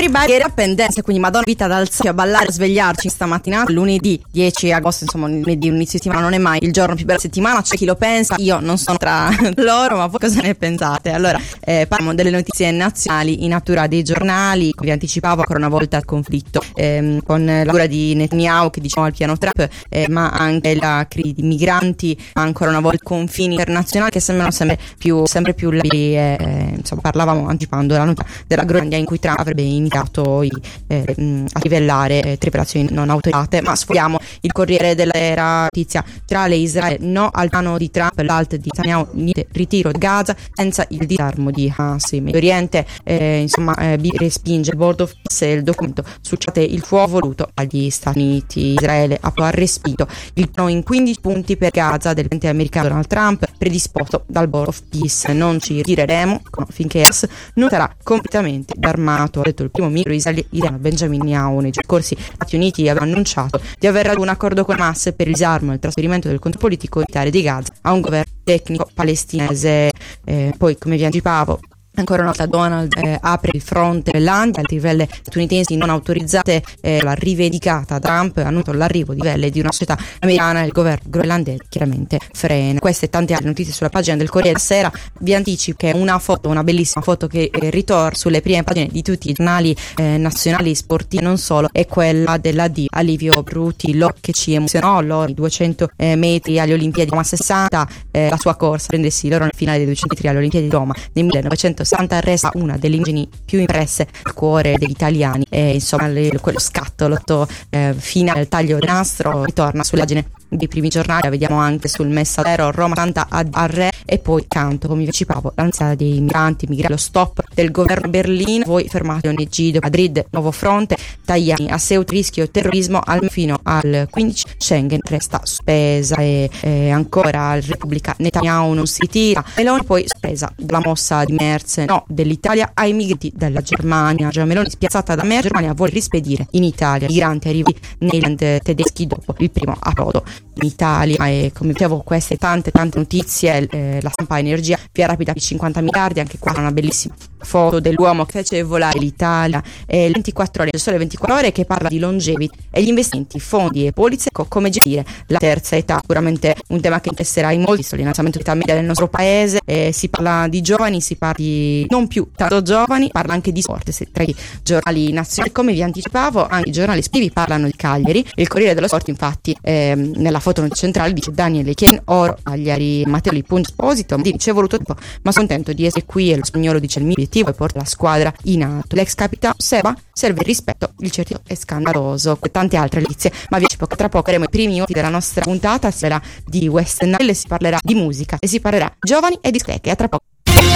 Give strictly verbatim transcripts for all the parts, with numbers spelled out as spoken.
everybody era pendenza, quindi Madonna vita ad alzarci a ballare, a svegliarci stamattina, lunedì dieci agosto, insomma lunedì, un inizio di settimana non è mai il giorno più bello della settimana, c'è chi lo pensa, io non sono tra loro, ma voi cosa ne pensate? Allora, eh, parliamo delle notizie nazionali in natura dei giornali. Come vi anticipavo, ancora una volta il conflitto ehm, con la cura di Netanyahu, che diciamo al piano Trump, eh, ma anche la crisi di migranti, ancora una volta i confini internazionali che sembrano sempre più sempre più labili, eh, insomma parlavamo anticipando la notizia della Groenlandia in cui Trump avrebbe iniziato i, eh, a livellare eh, tripolazioni non autorizzate. Ma sfogliamo il Corriere della Sera, notizia tra le Israele, no al piano di Trump, l'alt di Netanyahu, ritiro di Gaza senza il disarmo di Hamas. In Medio Oriente eh, insomma eh, respinge il Board of Peace e il documento succede il fuoco voluto agli Stati Uniti. Israele ha respinto il piano in quindici punti per Gaza del presidente americano Donald Trump predisposto dal Board of Peace. Non ci ritireremo finché Hamas non sarà completamente disarmato, ha detto il primo ministro israeliano Benjamin Netanyahu. Nei giorni scorsi gli Stati Uniti avevano annunciato di aver raggiunto un accordo con Hamas per il disarmo e il trasferimento del controllo politico militare di Gaza a un governo tecnico palestinese. Eh, poi, come vi anticipavo, ancora una volta Donald eh, apre il fronte Groenlandia, altre velle statunitensi non autorizzate, eh, la rivendicata Trump, annuncia l'arrivo di velle di una società americana e il governo groenlandese chiaramente frena. Queste e tante altre notizie sulla pagina del Corriere della Sera. Vi anticipo che una foto, una bellissima foto che eh, ritorna sulle prime pagine di tutti i giornali eh, nazionali sportivi, non solo, è quella della di Alivio Brutillo, che ci emozionò i duecento eh, metri alle Olimpiadi di Roma sessanta, eh, la sua corsa prendersi l'oro nel finale dei duecento metri alle Olimpiadi di Roma nel millenovecentosessanta resta una delle immagini più impresse al cuore degli italiani, e insomma le, quello scatto l'otto eh, finale del taglio del nastro ritorna sull'immagine dei primi giornali. La vediamo anche sul Messaggero, Roma Santa ad Arre, e poi canto, come vi anticipavo, l'ansia dei migranti, migranti, lo stop del governo Berlino, voi fermate O N G, Madrid, nuovo fronte, Tajani a Ceuta, rischio terrorismo al, fino al quindici, Schengen resta sospesa, e, e ancora la Repubblica, Netanyahu non si ritira, Meloni poi spesa dalla mossa di Merz, no dell'Italia ai migranti dalla Germania. Giorgia Meloni spiazzata da Merz, Germania vuole rispedire in Italia migranti arrivati nei land tedeschi dopo il primo approdo in Italia. E come dicevo, queste tante tante notizie, eh, la stampa energia via rapida di cinquanta miliardi, anche qua una bellissima foto dell'uomo che fece volare l'Italia, e le ventiquattro ore, il sole ventiquattro ore, che parla di longevity e gli investimenti, fondi e polizze, come gestire la terza età. Sicuramente un tema che interesserà in molti, l'innalzamento dell'età media del nostro paese, eh, si parla di giovani, si parla di non più tanto giovani, parla anche di sport, se, tra i giornali nazionali. Come vi anticipavo, anche i giornali sportivi parlano di Cagliari. Il Corriere dello Sport infatti ehm, nella foto centrale dice: Daniele Chien, oro Cagliari, Matteo Punto Esposito, ci è voluto tempo ma sono contento di essere qui, e lo spagnolo dice il mio obiettivo e porta la squadra in alto. L'ex capitano Seba, serve il rispetto, il certo è scandaloso, e tante altre notizie. Ma vi anticipo che tra poco avremo i primi minuti della nostra puntata, si parlerà di West Nile, si parlerà di musica e si parlerà di giovani e discoteche. A tra poco.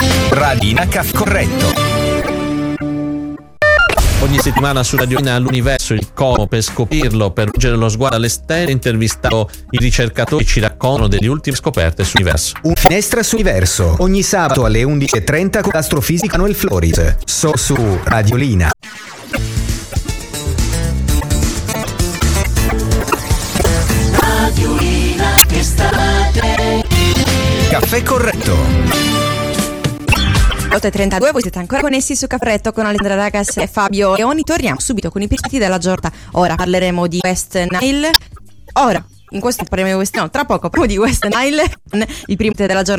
Radina Caffè Corretto. Ogni settimana su Radiolina all'Universo, il Como per scoprirlo, per volgere lo sguardo alle stelle, intervistato i ricercatori che ci raccontano delle ultime scoperte sull'universo. Un finestra sull'universo, ogni sabato alle undici e trenta con l'astrofisica Noel Flores, so su Radiolina. Radiolina estate. Caffè Corretto. otto e trentadue, voi siete ancora connessi su Caffretto con Alessandra Ragas e Fabio Leoni. Torniamo subito con i pirati della giornata. Ora parleremo di West Nile. Ora, in questo parleremo di West Nile, tra poco parliamo di West Nile, il primo della giornata.